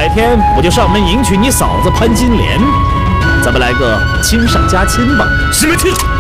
改天我就上门迎娶你嫂子潘金莲，咱们来个亲上加亲吧。 什么亲？